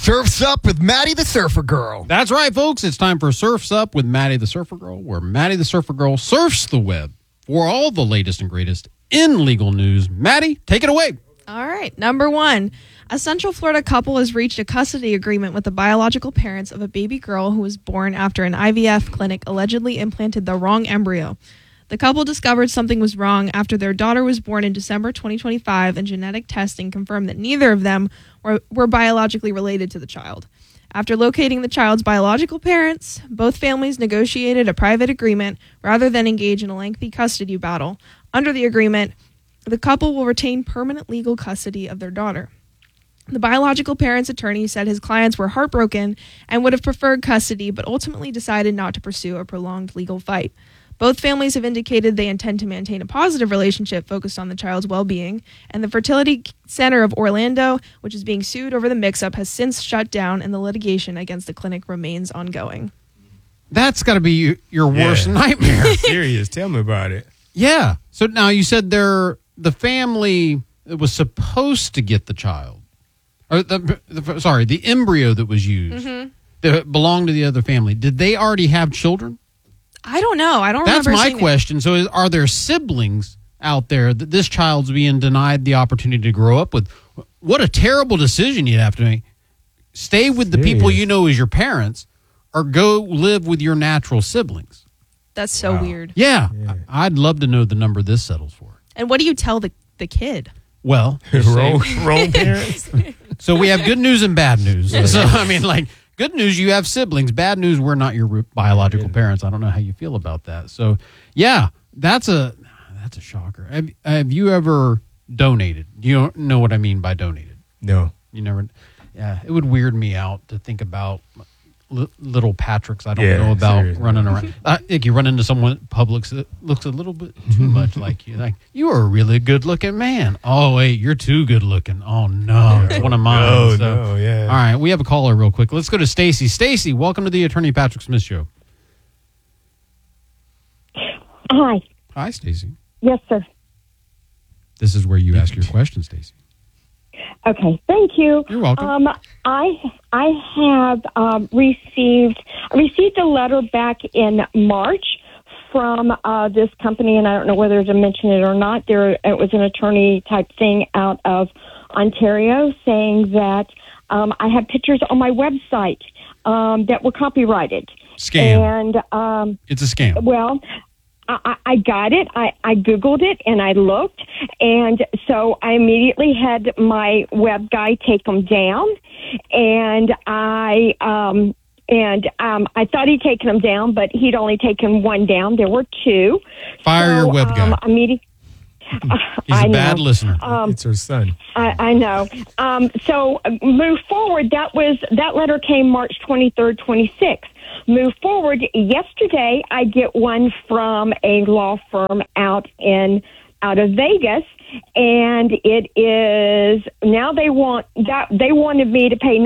Surf's Up with Maddie the Surfer Girl. That's right, folks. It's time for Surf's Up with Maddie the Surfer Girl, where Maddie the Surfer Girl surfs the web for all the latest and greatest in legal news. Maddie, take it away. All right. Number one, a Central Florida couple has reached a custody agreement with the biological parents of a baby girl who was born after an IVF clinic allegedly implanted the wrong embryo. The couple discovered something was wrong after their daughter was born in December 2025, and genetic testing confirmed that neither of them were biologically related to the child. After locating the child's biological parents, both families negotiated a private agreement rather than engage in a lengthy custody battle. Under the agreement, the couple will retain permanent legal custody of their daughter. The biological parents' attorney said his clients were heartbroken and would have preferred custody, but ultimately decided not to pursue a prolonged legal fight. Both families have indicated they intend to maintain a positive relationship focused on the child's well-being, and the Fertility Center of Orlando, which is being sued over the mix-up, has since shut down, and the litigation against the clinic remains ongoing. That's got to be your worst nightmare. Serious. Tell me about it. Yeah. So now you said the family that was supposed to get the child, or the embryo that was used that belonged to the other family. Did they already have children? I don't know. I don't That's remember. That's my question. So are there siblings out there that this child's being denied the opportunity to grow up with? What a terrible decision you'd have to make. Stay with the people you know as your parents, or go live with your natural siblings. That's so weird. Yeah. I'd love to know the number this settles for. And what do you tell the kid? Well, wrong parents. So we have good news and bad news. So, I mean, like, good news, you have siblings. Bad news, we're not your biological parents. I don't know how you feel about that. So, yeah, that's a shocker. Have you ever donated? You don't know what I mean by donated? No. You never? Yeah, it would weird me out to think about little Patricks I don't know about running around. If you run into someone at Publix that looks a little bit too much like you, like, you are a really good-looking man. Oh, wait, you're too good-looking. Oh, no, it's one of mine. No, yeah. All right, we have a caller real quick. Let's go to Stacy. Stacy, welcome to the Attorney Patrick Smith Show. Hi. Hi, Stacy. Yes, sir. This is where you ask your question, Stacy. Okay, thank you. You're welcome. I have received a letter back in March from this company, and I don't know whether to mention it or not. It was an attorney type thing out of Ontario saying that I have pictures on my website that were copyrighted. Scam. And it's a scam. Well, I got it. I Googled it and I looked. And so I immediately had my web guy take them down. And I thought he'd taken them down, but he'd only taken one down. There were two. Fire your web guy. He's a bad listener. It's her son. I know. So move forward. That letter came March 23rd, 26th. Move forward. Yesterday, I get one from a law firm out of Vegas, and it is now they wanted me to pay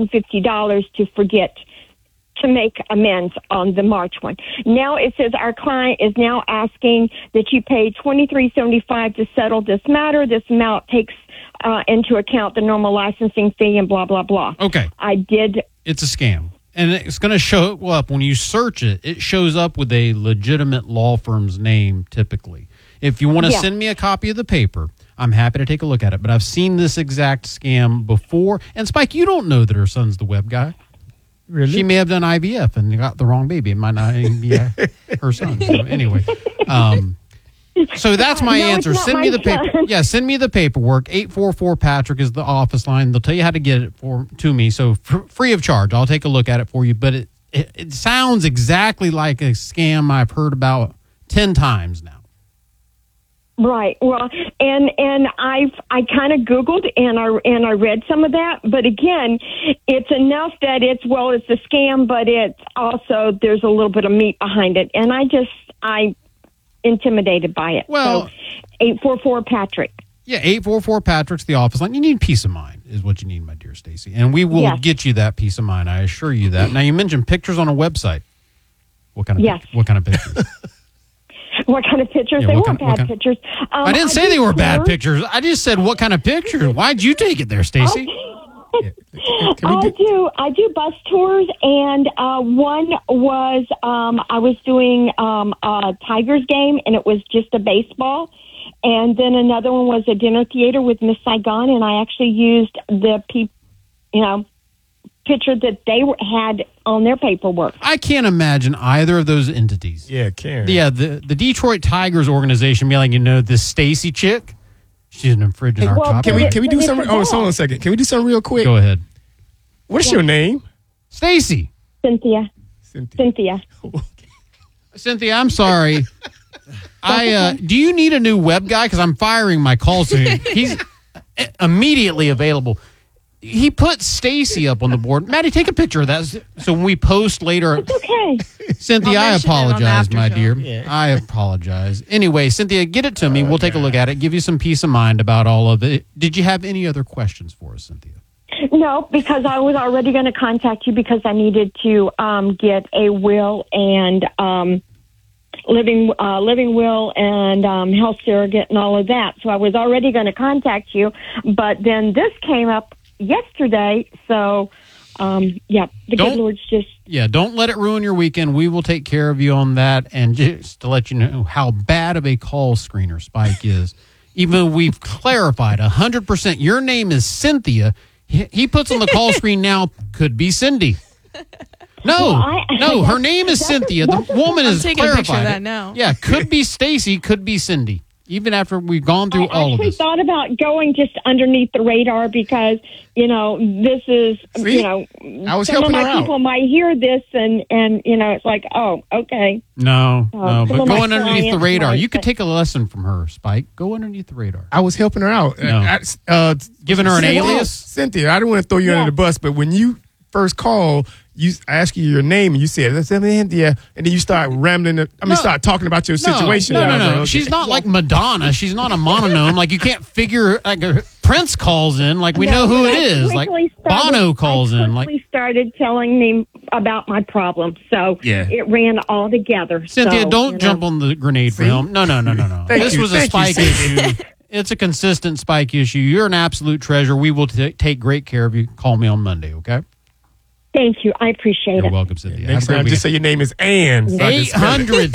$950 to make amends on the March one. Now it says our client is now asking that you pay $23.75 to settle this matter. This amount takes into account the normal licensing fee and blah blah blah. Okay, It's a scam. And it's going to show up when you search it. It shows up with a legitimate law firm's name, typically. If you want to send me a copy of the paper, I'm happy to take a look at it. But I've seen this exact scam before. And, Spike, you don't know that her son's the web guy. Really? She may have done IVF and got the wrong baby. It might not even be her son. So, anyway. So that's my answer. Send me the paper. Yeah, send me the paperwork. 844-PATRICK is the office line. They'll tell you how to get it to me. So free of charge. I'll take a look at it for you. But it sounds exactly like a scam I've heard about 10 times now. Right. Well, and I kind of Googled and I read some of that, but again, it's enough that it's a scam, but it's also there's a little bit of meat behind it, and I intimidated by it. Well, so 844-PATRICK. Yeah, 844-PATRICK's the office line. You need peace of mind is what you need, my dear Stacy. And we will get you that peace of mind. I assure you that. Now, you mentioned pictures on a website. What kind of pictures? What kind of pictures? Yeah, they weren't bad pictures. I didn't say they were bad pictures. I just said what kind of pictures. Why'd you take it there, Stacy? I do bus tours, and one was I was doing a Tigers game, and it was just a baseball. And then another one was a dinner theater with Miss Saigon, and I actually used the picture that they had on their paperwork. I can't imagine either of those entities. Yeah, Karen. Yeah, the Detroit Tigers organization be like, this Stacy chick, she's infringing our copyright. Can we do something? Oh, hold on a second. Can we do something real quick? Go ahead. What's your name? Stacy. Cynthia. Cynthia, I'm sorry. Do you need a new web guy? Because I'm firing my call soon. He's immediately available. He put Stacy up on the board. Maddie, take a picture of that. So when we post later. It's okay. Cynthia, I mention it on the apologize, after my show. dear. Yeah. I apologize. Anyway, Cynthia, get it to me. We'll take a look at it, give you some peace of mind about all of it. Did you have any other questions for us, Cynthia? No, because I was already going to contact you because I needed to get a will and living will and health surrogate and all of that. So I was already going to contact you, but then this came up yesterday. So, good Lord's just... Yeah, don't let it ruin your weekend. We will take care of you on that. And just to let you know how bad of a call screener Spike is, even though we've clarified 100%, your name is Cynthia. He puts on the call screen now, could be Cindy. No, her name is Cynthia. The woman is taking a clarified. picture of that it. now. Yeah, could be Stacy, could be Cindy. Even after we've gone through all of I this. actually thought about going just underneath the radar because, this is, See? I was some of helping my her out. people might hear this and it's like, oh, okay. No, some but of my going underneath the clients radar. might You could say- take a lesson from her, Spike. Go underneath the radar. I was helping her out. No. Giving her an Cynthia, alias? Cynthia, I didn't want to throw you under the bus, but when you first called, I asked you your name, and you said, "That's Cynthia," and then you start rambling. Start talking about your situation. No. I was like, okay. She's not like Madonna. She's not a mononome. Like you can't figure. Like Prince calls in. Like we know who it is. Like Bono calls in. Like started telling me about my problem, so Yeah. it ran all together. Cynthia, so, don't jump on the grenade for him. No. Thank This you. was a Thank you, Spike Cynthia. issue. It's a consistent Spike issue. You're an absolute treasure. We will take great care of you. Call me on Monday, okay? Thank you. I appreciate You're it. welcome, Cynthia. Next Have a time, great just say your name is Ann. so I can spell it.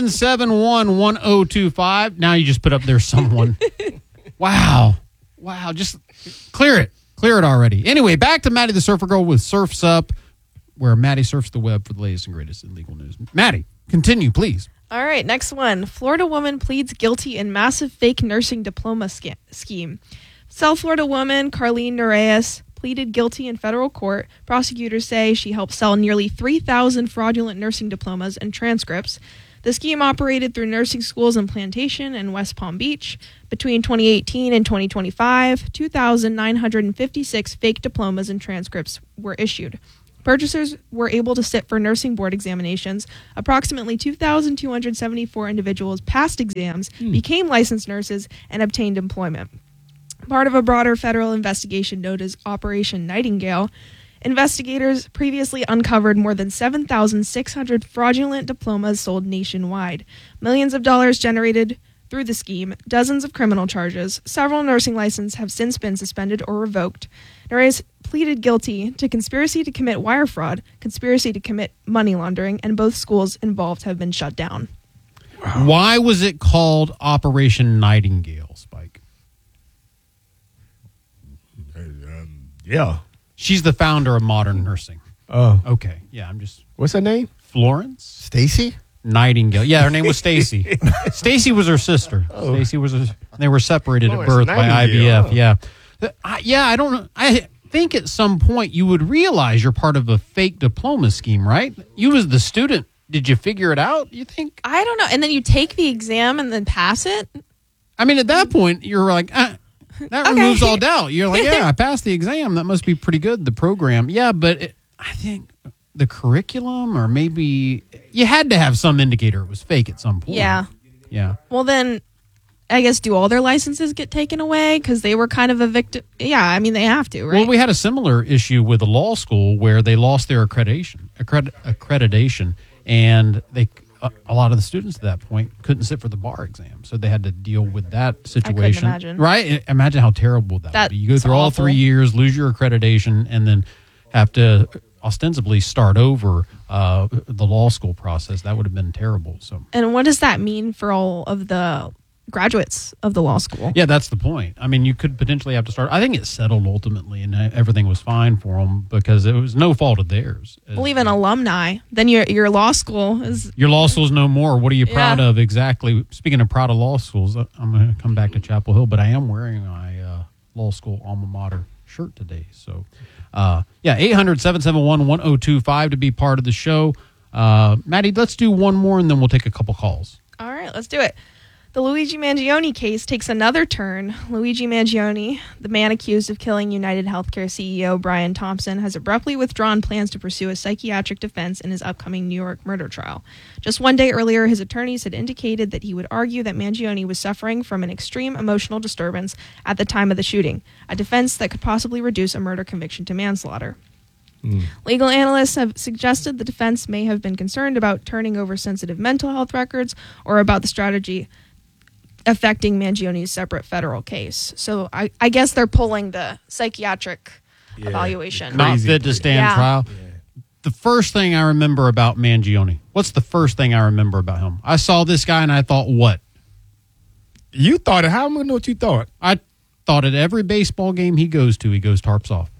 800-771-1025. Now you just put up there someone. Wow. Just clear it. Clear it already. Anyway, back to Maddie the Surfer Girl with Surfs Up, where Maddie surfs the web for the latest and greatest in legal news. Maddie, continue, please. All right, next one. Florida woman pleads guilty in massive fake nursing diploma scheme. South Florida woman Carlene Nereus pleaded guilty in federal court. Prosecutors say she helped sell nearly 3,000 fraudulent nursing diplomas and transcripts. The scheme operated through nursing schools in Plantation and West Palm Beach. Between 2018 and 2025, 2,956 fake diplomas and transcripts were issued. Purchasers were able to sit for nursing board examinations. Approximately 2,274 individuals passed exams, became licensed nurses, and obtained employment. Part of a broader federal investigation known as Operation Nightingale, investigators previously uncovered more than 7,600 fraudulent diplomas sold nationwide, millions of dollars generated through the scheme, dozens of criminal charges. Several nursing licenses have since been suspended or revoked. Nereus pleaded guilty to conspiracy to commit wire fraud, conspiracy to commit money laundering, and both schools involved have been shut down. Why was it called Operation Nightingale, Spike? Yeah. She's the founder of modern nursing. Oh, Okay. Yeah, I'm just... what's her name? Florence Stacy? Nightingale. Yeah, her name was Stacy. Stacy was her sister. Stacy was they were separated at Florence birth by Nightingale. IVF. Yeah. I don't know. I think at some point you would realize you're part of a fake diploma scheme, right? You as the student, did you figure it out, you think? I don't know. And then you take the exam and then pass it? I mean, at that point, you're like, that removes all doubt. You're like, yeah, I passed the exam. That must be pretty good, the program. Yeah, but I think the curriculum or maybe you had to have some indicator it was fake at some point. Yeah. Yeah. Well, then, I guess, do all their licenses get taken away? Because they were kind of a victim. Yeah, I mean, they have to, right? Well, we had a similar issue with a law school where they lost their accreditation, and they a lot of the students at that point couldn't sit for the bar exam, so they had to deal with that situation. imagine. Right? Imagine how terrible that would be. You go That's through all awful. 3 years, lose your accreditation, and then have to ostensibly start over the law school process. That would have been terrible. So, And what does that mean for all of the graduates of the law school? yeah, that's the point. I mean, you could potentially have to start. I think it settled ultimately, and everything was fine for them because it was no fault of theirs. Well, even alumni, then your law school is. Your law school's no more. What are you proud Yeah. of exactly? Speaking of proud of law schools, I'm going to come back to Chapel Hill, but I am wearing my law school alma mater shirt today. So, 800-771-1025 to be part of the show. Maddie, let's do one more, and then we'll take a couple calls. All right, let's do it. The Luigi Mangione case takes another turn. Luigi Mangione, the man accused of killing United Healthcare CEO Brian Thompson, has abruptly withdrawn plans to pursue a psychiatric defense in his upcoming New York murder trial. Just one day earlier, his attorneys had indicated that he would argue that Mangione was suffering from an extreme emotional disturbance at the time of the shooting, a defense that could possibly reduce a murder conviction to manslaughter. Legal analysts have suggested the defense may have been concerned about turning over sensitive mental health records or about the strategy affecting Mangione's separate federal case. So I guess they're pulling the psychiatric evaluation. Not fit to stand Yeah. trial. The first thing I remember about Mangione, what's the first thing I remember about him? I saw this guy and I thought, what? You thought it. How am I know what you thought? I thought at every baseball game he goes tarps off.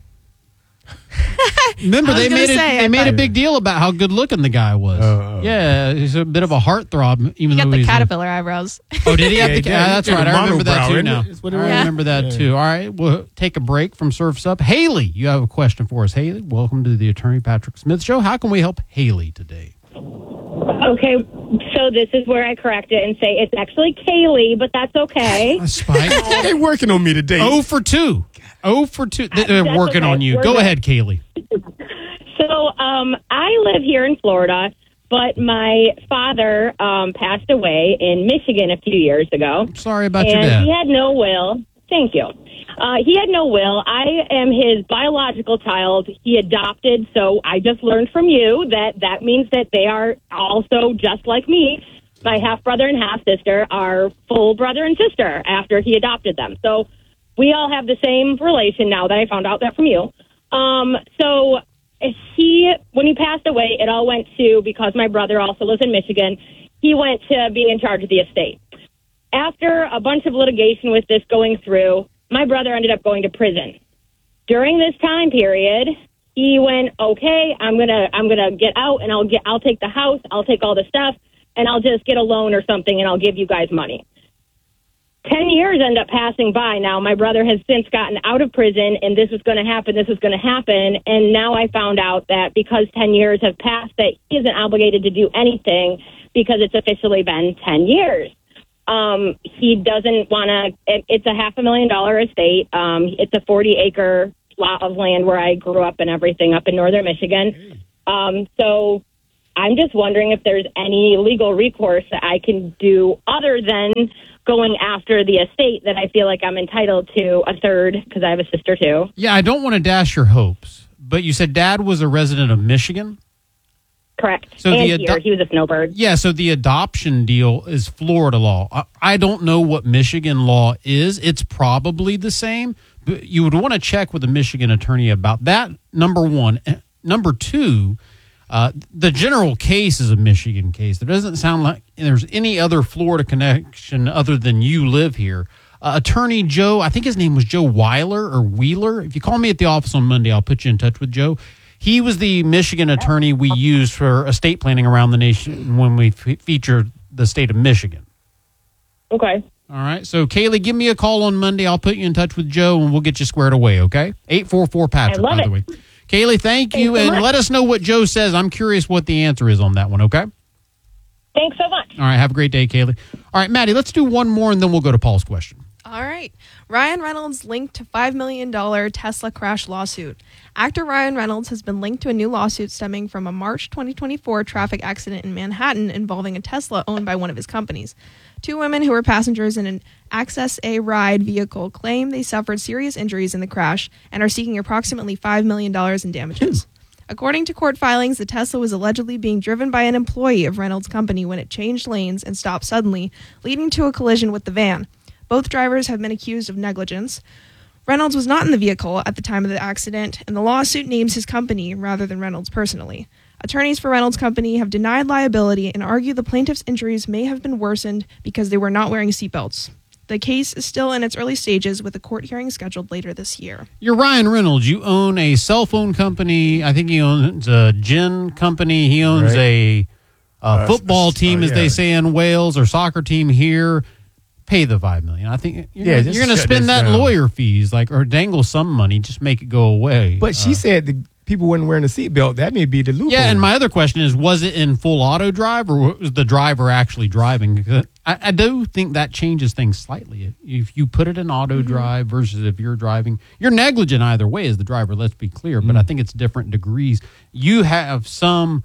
Remember, I was they gonna made say, they made a big deal about how good looking the guy was. Yeah, he's a bit of a heartthrob. Even He got though the he's caterpillar eyebrows. Oh, did he have Yeah, the? he did. That's He right. did I remember a that monobrow, too. isn't Now it? That's what it I was. remember that Yeah. too. All right, we'll take a break from Surf's Up. Haley, you have a question for us. Haley, welcome to the Attorney Patrick Smith Show. How can we help Haley today? Okay, so this is where I correct it and say it's actually Kaylee, but that's okay. Spike. They working on me today. 0 for 2. 0 for 2. They're That's working okay. on you. We're Go good. ahead, Kaylee. So I live here in Florida, but my father passed away in Michigan a few years ago. Sorry about your And dad. he had no will. Thank you. He had no will. I am his biological child. He adopted, so I just learned from you that means that they are also just like me. My half-brother and half-sister are full brother and sister after he adopted them. So we all have the same relation now that I found out that from you. So when he passed away, it all went to, because my brother also lives in Michigan, he went to being in charge of the estate. After a bunch of litigation with this going through, my brother ended up going to prison. During this time period, he went, okay, I'm gonna get out and I'll take the house, I'll take all the stuff, and I'll just get a loan or something and I'll give you guys money. 10 years end up passing by now. My brother has since gotten out of prison, and this is going to happen. And now I found out that because 10 years have passed, that he isn't obligated to do anything because it's officially been 10 years. He doesn't want to, it's a $500,000 estate. It's a 40-acre lot of land where I grew up and everything up in northern Michigan. So I'm just wondering if there's any legal recourse that I can do other than going after the estate that I feel like I'm entitled to a third, because I have a sister too. Yeah, I don't want to dash your hopes, but you said Dad was a resident of Michigan? Correct. So and the here, he was a snowbird. Yeah, so the adoption deal is Florida law. I don't know what Michigan law is. It's probably the same, but you would want to check with a Michigan attorney about that, number one. Number two, the general case is a Michigan case. There doesn't sound like there's any other Florida connection other than you live here. Attorney Joe, I think his name was Joe Weiler or Wheeler. If you call me at the office on Monday, I'll put you in touch with Joe. He was the Michigan attorney we used for estate planning around the nation when we featured the state of Michigan. Okay. All right. So, Kaylee, give me a call on Monday. I'll put you in touch with Joe, and we'll get you squared away, okay? 844-PATRICK, I love by the it. way. Kaylee, thank you, Thanks so and much. let us know what Joe says. I'm curious what the answer is on that one, okay? Thanks so much. All right. Have a great day, Kaylee. All right, Maddie, let's do one more, and then we'll go to Paul's question. All right. Ryan Reynolds linked to $5 million Tesla crash lawsuit. Actor Ryan Reynolds has been linked to a new lawsuit stemming from a March 2024 traffic accident in Manhattan involving a Tesla owned by one of his companies. Two women who were passengers in an Access A Ride vehicle claim they suffered serious injuries in the crash and are seeking approximately $5 million in damages. According to court filings, the Tesla was allegedly being driven by an employee of Reynolds' company when it changed lanes and stopped suddenly, leading to a collision with the van. Both drivers have been accused of negligence. Reynolds was not in the vehicle at the time of the accident, and the lawsuit names his company rather than Reynolds personally. Attorneys for Reynolds' company have denied liability and argue the plaintiff's injuries may have been worsened because they were not wearing seatbelts. The case is still in its early stages with a court hearing scheduled later this year. You're Ryan Reynolds. You own a cell phone company. I think he owns a gin company. He owns a football team, as they say in Wales, or soccer team here. Pay the $5 million. I think you're going to spend that lawyer fees, or dangle some money, just make it go away. But she said the people weren't wearing a seatbelt. That may be the loophole. Yeah, and my other question is, was it in full auto drive, or was the driver actually driving? Because I do think that changes things slightly. If you put it in auto drive versus if you're driving, you're negligent either way as the driver, let's be clear. But I think it's different degrees. You have some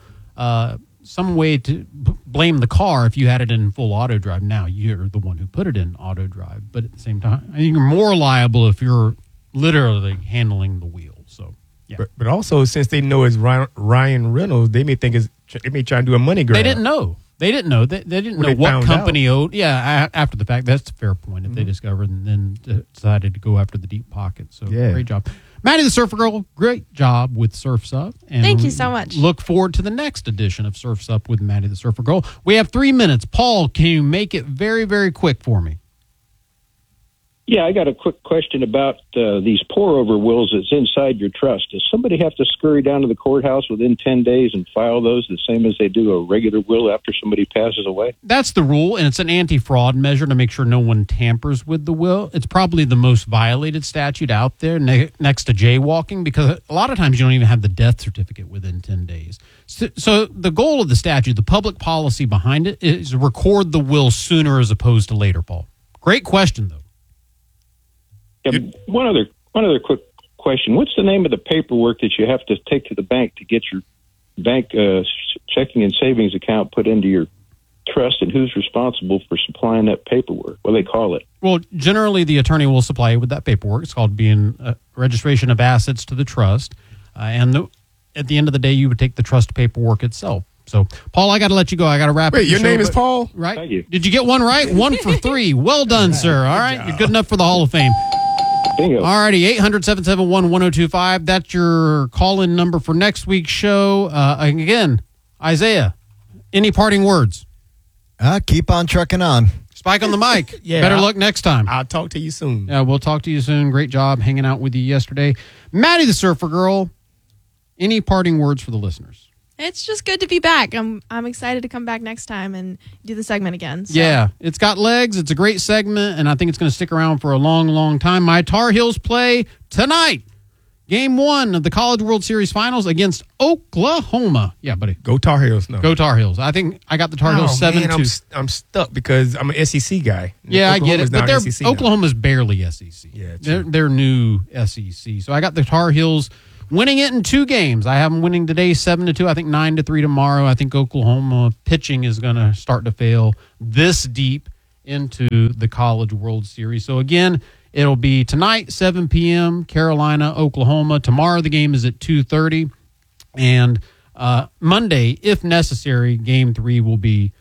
way to blame the car if you had it in full auto drive. Now you're the one who put it in auto drive, but at the same time, I think you're more liable if you're literally handling the wheel. So, yeah. But also, since they know it's Ryan Reynolds, they may think they may try to do a money grab. They didn't know. They didn't know. They didn't know what company owed. Yeah, after the fact, that's a fair point. If they discovered and then decided to go after the deep pocket. So, great job. Maddie the Surfer Girl, great job with Surf's Up. And thank you so much. Look forward to the next edition of Surf's Up with Maddie the Surfer Girl. We have 3 minutes. Paul, can you make it very, very quick for me? Yeah, I got a quick question about these pour-over wills that's inside your trust. Does somebody have to scurry down to the courthouse within 10 days and file those the same as they do a regular will after somebody passes away? That's the rule, and it's an anti-fraud measure to make sure no one tampers with the will. It's probably the most violated statute out there next to jaywalking, because a lot of times you don't even have the death certificate within 10 days. So the goal of the statute, the public policy behind it, is to record the will sooner as opposed to later, Paul. Great question, though. Yeah, one other quick question. What's the name of the paperwork that you have to take to the bank to get your bank checking and savings account put into your trust, and who's responsible for supplying that paperwork? What do they call it? Well, generally the attorney will supply you with that paperwork. It's called being registration of assets to the trust. At the end of the day, you would take the trust paperwork itself. So, Paul, I got to let you go. I got to wrap up. Wait, your name is Paul? Right? Thank you. Did you get one right? 1 for 3. Well done, sir. All right. You're good enough for the Hall of Fame. Bingo. All righty, 800-771-1025. That's your call-in number for next week's show. Again, Isaiah, any parting words? Keep on trucking on. Spike on the mic. Better luck next time. I'll talk to you soon. Yeah, we'll talk to you soon. Great job hanging out with you yesterday. Maddie the Surfer Girl, any parting words for the listeners? It's just good to be back. I'm excited to come back next time and do the segment again. So. Yeah, it's got legs. It's a great segment, and I think it's going to stick around for a long, long time. My Tar Heels play tonight. Game 1 of the College World Series Finals against Oklahoma. Yeah, buddy. Go Tar Heels. No. Go Tar Heels. I think I got the Tar Heels 7-2. I'm stuck because I'm an SEC guy. Yeah, I get it. But Oklahoma's barely SEC. Yeah, they're new SEC. So I got the Tar Heels winning it in 2 games. I have them winning today 7-2. I think 9-3 tomorrow. I think Oklahoma pitching is going to start to fail this deep into the College World Series. So again, it'll be tonight, 7 p.m., Carolina, Oklahoma. Tomorrow the game is at 2:30. And Monday, if necessary, Game 3 will be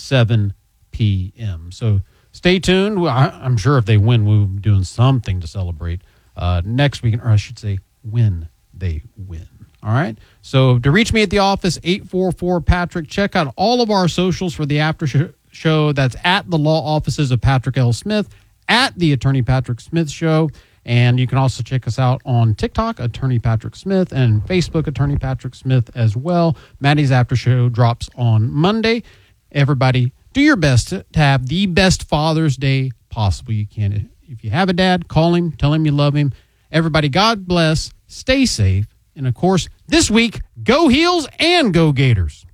7 p.m. So stay tuned. I'm sure if they win, we'll be doing something to celebrate next week, or I should say when they win. All right. So to reach me at the office, 844-PATRICK. Check out all of our socials for the after show. That's at the law offices of Patrick L. Smith, at the Attorney Patrick Smith Show. And you can also check us out on TikTok, Attorney Patrick Smith, and Facebook, Attorney Patrick Smith as well. Maddie's after show drops on Monday. Everybody, do your best to have the best Father's Day possible you can. If you have a dad, call him, tell him you love him. Everybody, God bless, stay safe, and of course, this week, go Heels and go Gators.